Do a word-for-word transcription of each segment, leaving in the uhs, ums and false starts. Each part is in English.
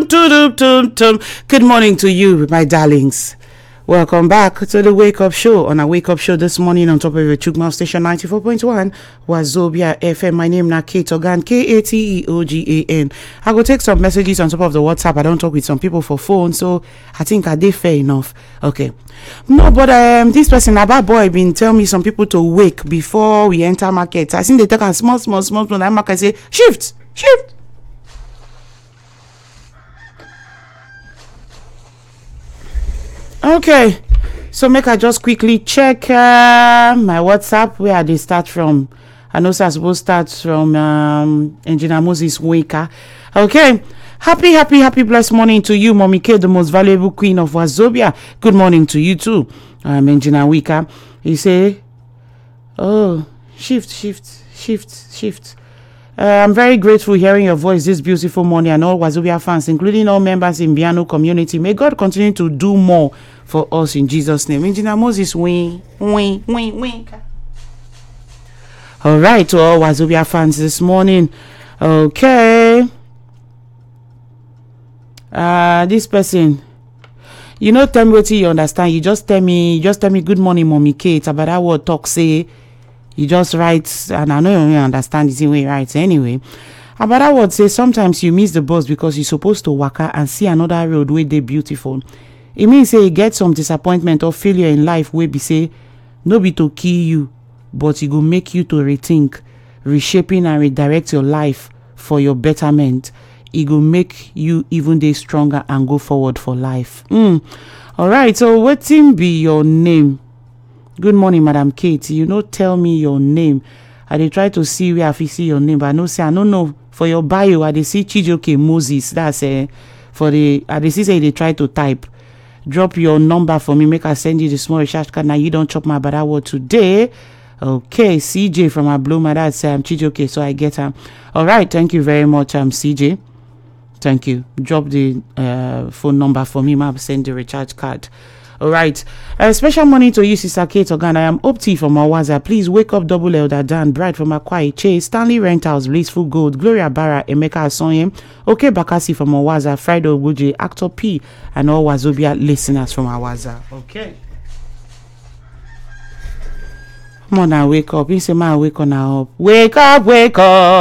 tum, tum, tum, tum. Good morning to you, my darlings. Welcome back to the Wake Up Show. On our Wake Up Show this morning on top of your Chukma station ninety-four point one Wazobia F M. My name is Kate Ogan, K A T E O G A N. I will take some messages on top of the WhatsApp. I don't talk with some people for phone, so I think I did fair enough. Okay. No, but um, this person, about boy, been tell me some people to wake before we enter market. I think they take a small, small, small, small, and market say, shift, shift. Okay, so make I just quickly check uh, my WhatsApp where they start from. I know so I suppose start from um, Engineer Moses Waker. Okay, happy, happy, happy blessed morning to you, Mommy K, the most valuable queen of Wazobia. Good morning to you too, um, Engineer Waker. He say, oh, shift, shift, shift, shift. Uh, I'm very grateful hearing your voice this beautiful morning, and all Wazobia fans, including all members in Biano community. May God continue to do more for us in Jesus' name. Engineer Moses, wing, wing, wing, wing. All right, to all Wazobia fans this morning. Okay. Uh, this person, you know, tell me what you understand. You just tell me, you just tell me, good morning, Mommy Kate. About that word talk, say. You just write, and I know you don't understand the same way you write anyway. About that word say, sometimes you miss the bus because you're supposed to walk out and see another road where they beautiful. It means say you get some disappointment or failure in life where be say, no be to kill you, but it will make you to rethink, reshaping and redirect your life for your betterment. It will make you even day stronger and go forward for life. Mm. All right, so what's be your name? Good morning, Madam Kate. You know, tell me your name. I dey try to see where I fit see your name, but I know say I don't know for your bio. I dey see Chijoke Moses. That's uh, for the. I dey see say they try to type. Drop your number for me. Make I send you the small recharge card. Now you don't chop my bad word today. Okay, C J from Abloma. That's um, Chijoke. So I get him. Um, All right. Thank you very much, um, C J. Thank you. Drop the uh, phone number for me. I'll send the recharge card. All right. A special morning to you, Sister Kate Ogan. I am Opti from Awaza. Please wake up Double Elder Dan, Bride from Akwai, Chase, Stanley Rentals, Blissful Gold, Gloria Barra, Emeka Asonye, Okay Bakasi from Awaza, Friday Oguji, Actor P, and all Wazobia listeners from Awaza. Okay. Come on now, wake up. You say, man, wake up now. Wake up, wake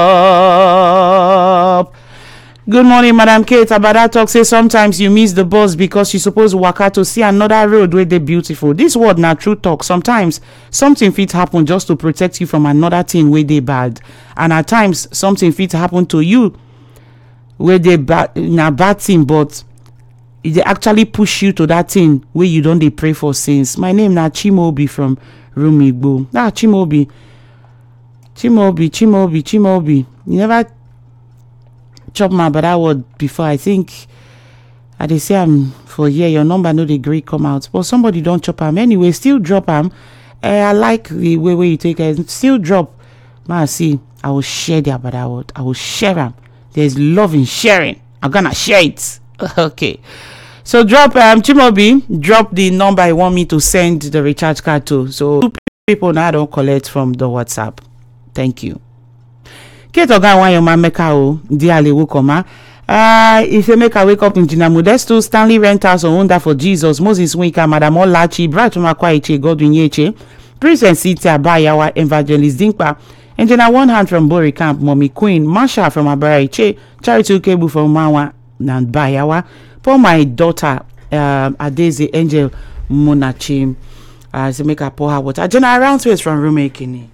up. Good morning, Madam Kate. Abada talk say sometimes you miss the bus because you supposed to walk out to see another road where they beautiful. This word na true talk. Sometimes something fit happen just to protect you from another thing where they bad, and at times something fit happen to you where they bad na bad thing, but they actually push you to that thing where you don't they pray for since. My name na Chimobi from Rumigbo. Ah, Chimobi, Chimobi, Chimobi, Chimobi. You never chop my but that word before. I think I they say I'm for here your number no the great come out, but somebody don't chop them anyway. Still drop them. Uh, I like the way where you take it. Still drop. Man, see, I will share the about that word. I will share them. There's love in sharing. I'm gonna share it. Okay. So drop um Chimobi, drop the number you want me to send the recharge card to. So two people now don't collect from the WhatsApp. Thank you. Kate Ogan want your man make o dearly wukoma. Uh if you make a wake up in Engineer Modesto, Stanley Rentals on Wonder for Jesus, Moses Winka, Madam Olachi, Bright Makwa Godwin Yeche, Princess City Abayawa, Evangelist Dinkpa, Engineer One Hand from Bori Camp, Mommy Queen, Marsha from Abarache, Charity Ukebu from Mawa and Bayawa, for my daughter um Adeze Angel Monachim, as uh, make a pour her water. General Roundsways from Rumekini.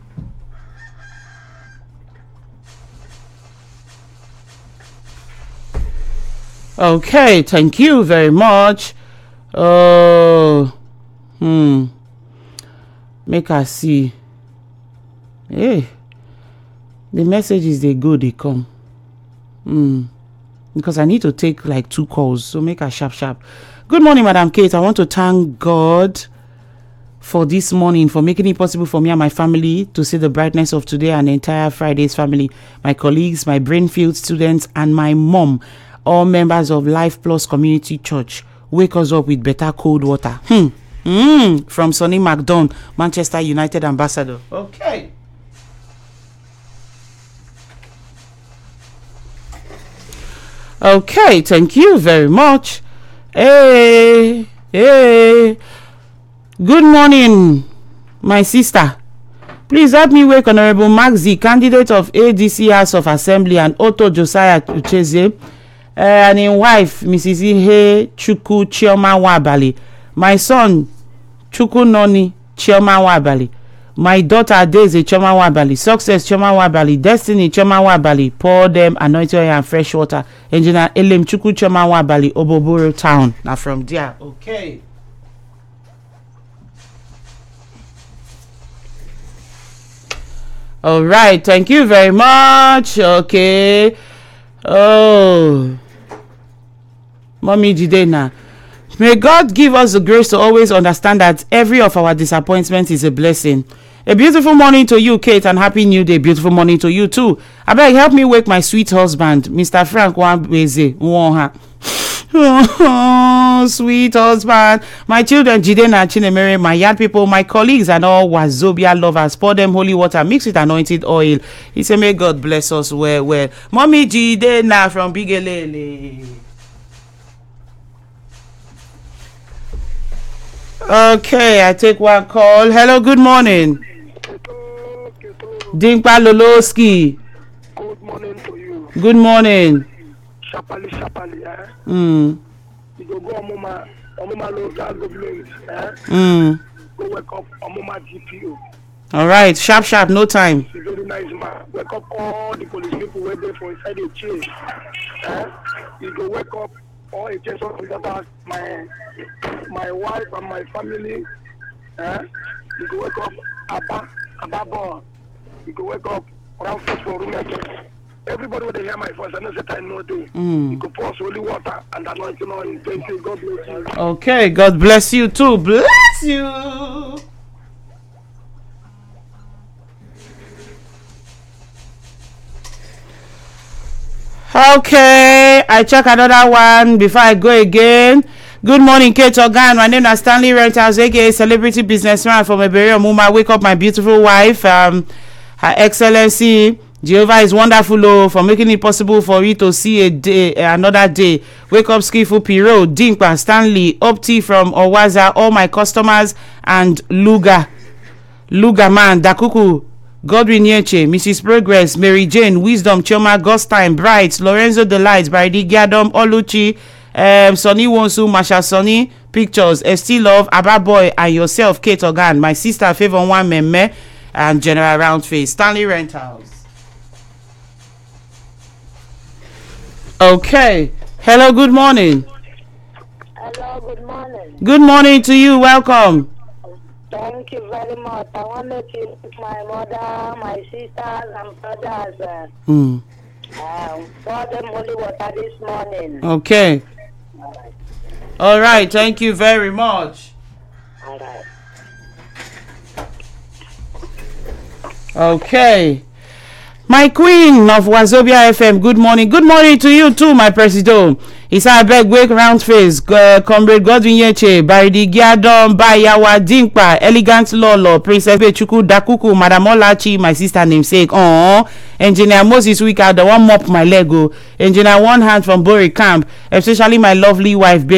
Okay, thank you very much. Oh, hmm. Make us see. Hey, the messages they go, they come. Hmm. Because I need to take like two calls, so make us sharp, sharp. Good morning, Madam Kate. I want to thank God for this morning, for making it possible for me and my family to see the brightness of today and the entire Friday's family, my colleagues, my Brainfield students, and my mom. All members of Life Plus Community Church, wake us up with better cold water. Hmm. Mm. From Sonny McDonald, Manchester United ambassador. Okay. Okay, thank you very much. Hey, hey. Good morning, my sister. Please help me wake Honorable Maxi, candidate of A D C House of Assembly, and Otto Josiah Ucheze, uh, and his wife, Missus Ihe Chukwu Chioma Wabali. My son, Chukwu Noni Chioma Wabali. My daughter Adaeze Chioma Wabali. Success Chioma Wabali. Destiny Chioma Wabali. Pour them anointing oil and fresh water. Engineer Elem Chukwu Chioma Wabali, Oboboro Town. Now from there, okay. All right, thank you very much. Okay. Oh, Mommy Jidena. May God give us the grace to always understand that every of our disappointment is a blessing. A beautiful morning to you, Kate, and happy new day. Beautiful morning to you too. I beg, help me wake my sweet husband, Mister Frank Wambeze Nwoha. Oh, sweet husband. My children, Jidena, Chinemere, my yard people, my colleagues, and all Wazobia lovers. Pour them holy water, mix with anointed oil. He said, may God bless us well, well. Mommy Jidena from Bigelele. Okay, I take one call. Hello, good morning. Dinkpa Loloski. Good morning to you. Good morning. Shapali, Shapali, eh? Mm. You go go Omoma, Omoma local government, eh? Mm. Go wake up Omoma G P O. All right, sharp, sharp, no time. It's very nice, man. Wake up all the police people were there for inside the chair. Eh? You go wake up all the chairs of the my my wife and my family. Eh? You go wake up Abba, Abba Boy. You go wake up around first for room again. Everybody will hear my voice and say I know do. Mm. You could pour holy water and anointing oil. Thank you. God bless you. Okay, God bless you too. Bless you. Okay, I check another one before I go again. Good morning, Kate Ogan. My name is Stanley Rentals, aka celebrity businessman from Ebere Omuma. Wake up my beautiful wife, um, Her Excellency. Jehovah is wonderful, oh, for making it possible for you to see a day, another day. Wake up, skillful Piro, Dinkpa, Stanley, Opti from Owaza, all my customers, and Luga, Luga man, Dakuku, Godwin Yeche, Missus Progress, Mary Jane, Wisdom, Chioma, Gostime, Bright, Lorenzo Delight, Baridi Giadom, Oluchi, um, Sonny Wonsu, Masha Sonny, Pictures, Esti Love, Abba Boy, and yourself, Kate Ogan, my sister, Favor One Meme, and General Roundface, Stanley Rentals. Okay. Hello, good morning. Hello, good morning. Good morning to you. Welcome. Thank you very much. I want to thank my mother, my sisters, and brothers. Uh, Mm. um, pour them holy water this morning. Okay. All right. All right. Thank you very much. All right. Okay. My queen of Wazobia F M, good morning. Good morning to you too, my president. Isa Beg, Wake Round Face, uh, Comrade Godwin Yeche, Baridi Giadom, Bayawa Dinkpa, Elegant Lolo, Princess Bechuku, Dakuku, Madam Olachi, my sister namesake. Oh, Engineer Moses Wika, the one mop my Lego. Engineer One Hand from Bori Camp, especially my lovely wife.